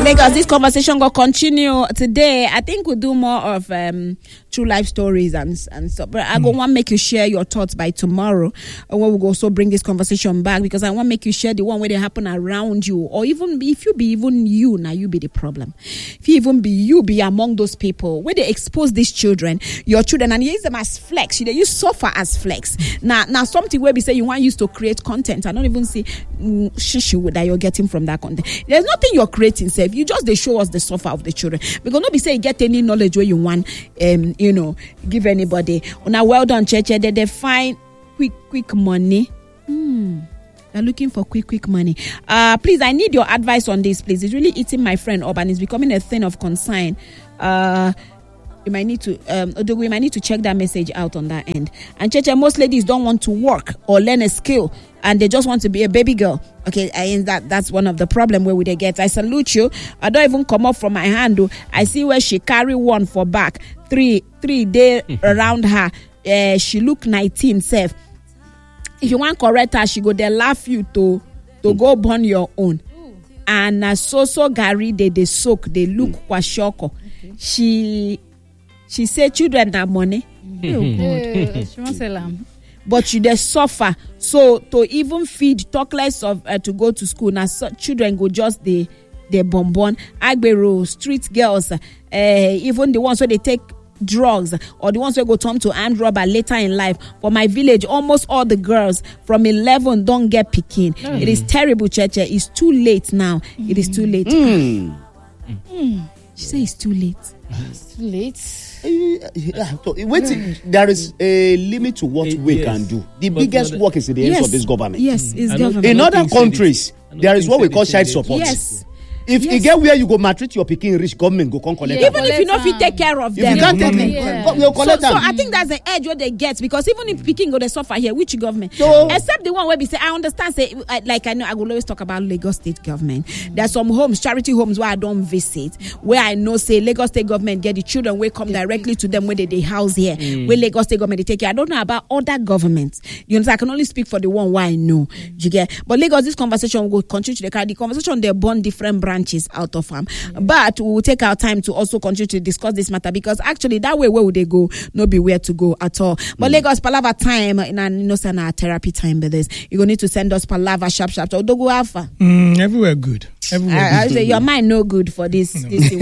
Lagos, this conversation will continue today. I think we'll do more of true life stories and stuff. But I want to make you share your thoughts by tomorrow. When we will also bring this conversation back, because I want to make you share the one where they happen around you, or even if you be even you, now you be the problem. If you even be you, be among those people where they expose these children, your children, and you use them as flex. They use suffer as flex. Now something where we say you want use to create content. I don't even see shishu that you're getting from that content. There's nothing you're creating, Save. You just they show us the suffer of the children. Because nobody say you get any knowledge where you want, give anybody. Now, well done, Cheche. They find quick money. They're looking for quick money. Please, I need your advice on this, please. It's really eating my friend up, and it's becoming a thing of concern. You might need to, we might need to check that message out on that end. And Cheche, most ladies don't want to work or learn a skill, and they just want to be a baby girl. Okay, that's one of the problem where they get. I salute you. I don't even come up from my hand. I see where she carry one for back. Three day around her. She look 19 self. If you want correct her, she go there laugh you to go burn your own. And so Gary they soak, they look kwashoko. She say children have money. She wants a lamb. But you they suffer. So to even feed, talk less of to go to school. Now children go just they bonbon, agbero, street girls, even the ones where they take drugs, or the ones who go turn to armed robber later in life. For my village, almost all the girls from 11 don't get picking. It is terrible, Cheche. It's too late now. It is too late. She say it's too late. It's too late. Wait, there is a limit to what we can do. The biggest work is in the hands of this government. Yes, it's government. In other countries, there is what we call child support. Yes. If you get where you go maltreat your pikin, rich government go come collect. Even if you know if you take care of them, if you can't take them, you'll collect them. So I think that's the edge what they get, because even if pikin go they suffer here, which government? So, except the one where we say, I understand. Say like I know I will always talk about Lagos State government. There's some homes, charity homes where I don't visit, where I know say Lagos State government get the children where come directly to them where they house here. Where Lagos State government they take care. I don't know about other governments. You understand? I can only speak for the one where I know. You get? But Lagos, this conversation will continue to the conversation. They born different branches out of them. But we will take our time to also continue to discuss this matter, because actually that way where would they go? No be where to go at all. But Lagos Palava time in an therapy time with this. You're going to need to send us Palava sharp. So do go alpha. Everywhere good. I say your mind no good for this. Just keep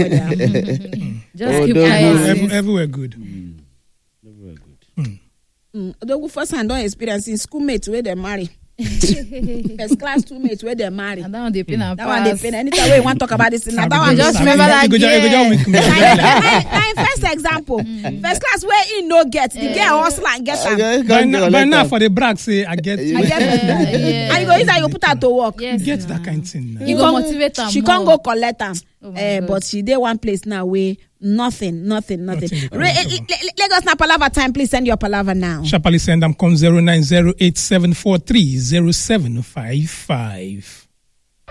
quiet. Everywhere good. Everywhere good. Odogu first hand don't experience in schoolmates where they marry. First class 2 mates where they marry. And that one they pay now. That one they pay. Anytime we want to talk about this, that one just remember that. First example, first class where he no get the girl hustle and get by now for the brag say I get. And you go inside, you put her to work. You get that kind of thing. You go motivate them. She can't go collect them. But she did one place now where nothing. Lagos na Palava time. Please send your Palava now. Sharply send them come 090874300755.